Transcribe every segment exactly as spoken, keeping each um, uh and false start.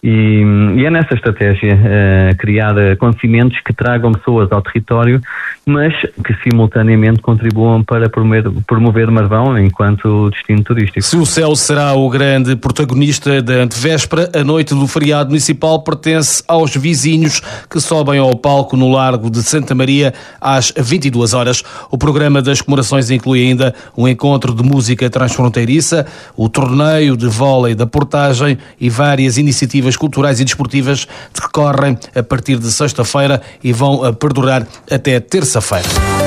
E, e é nessa estratégia uh, criar acontecimentos que tragam pessoas ao território, mas que simultaneamente contribuam para promover, promover Marvão enquanto destino turístico. Se o céu será o grande protagonista da antevéspera, a noite do feriado municipal pertence aos vizinhos que sobem ao palco no Largo de Santa Maria às vinte e duas horas. O programa das comemorações inclui ainda um encontro de música transfronteiriça, o torneio de vôlei da Portagem e várias iniciativas culturais e desportivas que decorrem a partir de sexta-feira e vão a perdurar até terça-feira.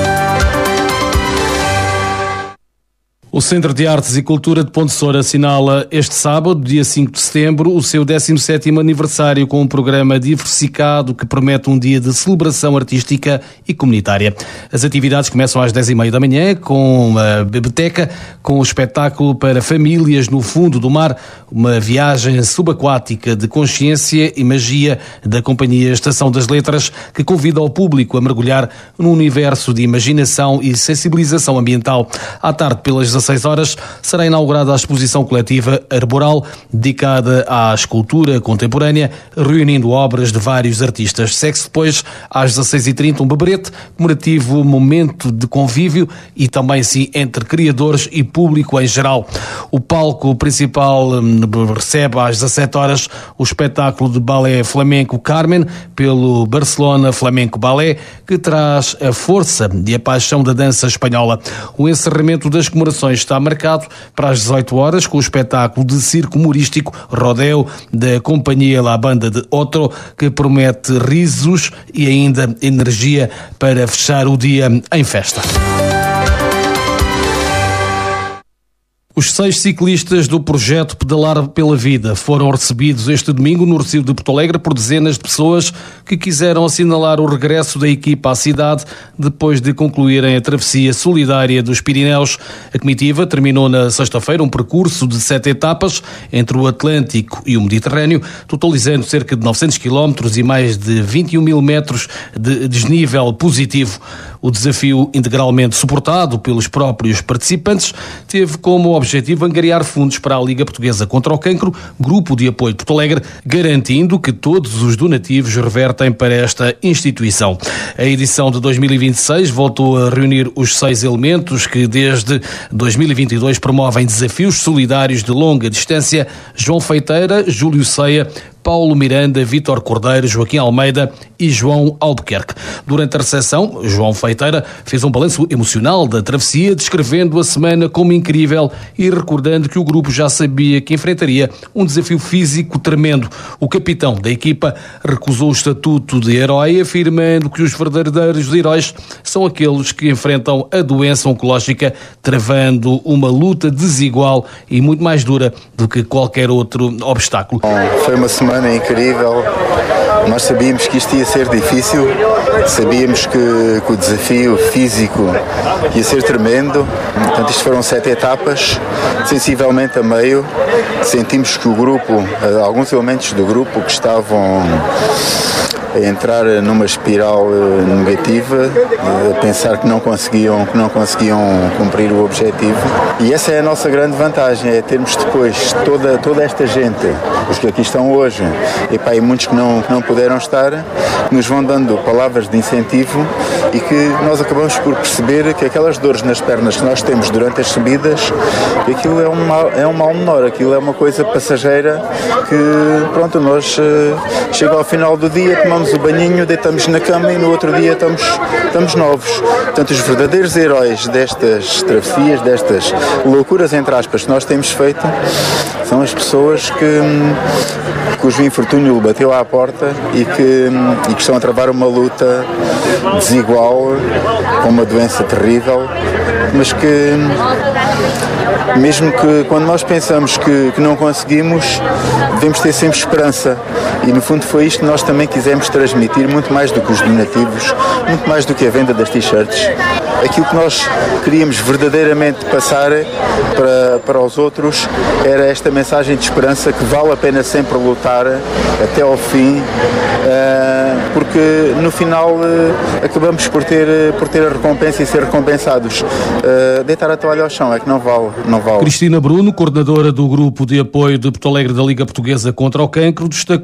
O Centro de Artes e Cultura de Ponte Soura assinala este sábado, dia cinco de setembro, o seu décimo sétimo aniversário com um programa diversificado que promete um dia de celebração artística e comunitária. As atividades começam às dez e meia da manhã com a biblioteca, com o espetáculo para famílias no fundo do mar, uma viagem subaquática de consciência e magia da Companhia Estação das Letras, que convida o público a mergulhar num universo de imaginação e sensibilização ambiental. À tarde, pelas dezasseis horas, será inaugurada a exposição coletiva Arboral, dedicada à escultura contemporânea, reunindo obras de vários artistas. Segue-se depois, às dezasseis e trinta, um beberete, comemorativo momento de convívio e também, sim, entre criadores e público em geral. O palco principal recebe às dezassete horas o espetáculo de balé flamenco Carmen, pelo Barcelona Flamenco Balé, que traz a força e a paixão da dança espanhola. O encerramento das comemorações está marcado para as dezoito horas com o espetáculo de circo humorístico Rodeo da Companhia La Banda de Otro, que promete risos e ainda energia para fechar o dia em festa. Os seis ciclistas do projeto Pedalar pela Vida foram recebidos este domingo no Recio de Porto Alegre por dezenas de pessoas que quiseram assinalar o regresso da equipa à cidade depois de concluírem a travessia solidária dos Pirineus. A comitiva terminou na sexta-feira um percurso de sete etapas entre o Atlântico e o Mediterrâneo, totalizando cerca de novecentos quilómetros e mais de vinte e um mil metros de desnível positivo. O desafio, integralmente suportado pelos próprios participantes, teve como objetivo angariar fundos para a Liga Portuguesa contra o Cancro, grupo de apoio de Porto Alegre, garantindo que todos os donativos revertem para esta instituição. A edição de dois mil e vinte e seis voltou a reunir os seis elementos que desde dois mil e vinte e dois promovem desafios solidários de longa distância: João Feiteira, Júlio Ceia, Paulo Miranda, Vítor Cordeiro, Joaquim Almeida e João Albuquerque. Durante a recepção, João Feiteira fez um balanço emocional da travessia, descrevendo a semana como incrível e recordando que o grupo já sabia que enfrentaria um desafio físico tremendo. O capitão da equipa recusou o estatuto de herói, afirmando que os verdadeiros heróis são aqueles que enfrentam a doença oncológica, travando uma luta desigual e muito mais dura do que qualquer outro obstáculo. Foi uma semana incrível. Nós sabíamos que isto ia ser difícil, sabíamos que, que o desafio físico ia ser tremendo. Portanto, isto foram sete etapas, sensivelmente a meio. Sentimos que o grupo, alguns elementos do grupo que estavam a entrar numa espiral negativa, a pensar que não conseguiam, que não conseguiam cumprir o objetivo. E essa é a nossa grande vantagem, é termos depois toda, toda esta gente, os que aqui estão hoje, e, pá, e muitos que não, que não puderam estar, nos vão dando palavras de incentivo e que nós acabamos por perceber que aquelas dores nas pernas que nós temos durante as subidas, aquilo é um mal, é um mal menor, aquilo é uma coisa passageira que, pronto, nós uh, chega ao final do dia, tomamos o banhinho, deitamos na cama e no outro dia estamos, estamos novos. Portanto, os verdadeiros heróis destas travessias, destas loucuras, entre aspas, que nós temos feito, são as pessoas que, cujo infortúnio bateu à porta e que, e que estão a travar uma luta desigual, com uma doença terrível, mas que, mesmo que quando nós pensamos que, que não conseguimos, devemos ter sempre esperança. E no fundo foi isto que nós também quisemos transmitir, muito mais do que os donativos, muito mais do que a venda das t-shirts. Aquilo que nós queríamos verdadeiramente passar para, para os outros era esta mensagem de esperança, que vale a pena sempre lutar até ao fim, porque no final acabamos por ter, por ter a recompensa e ser recompensados. Deitar a toalha ao chão é que não vale, não vale. Cristina Bruno, coordenadora do Grupo de Apoio de Porto Alegre da Liga Portuguesa contra o Cancro, destacou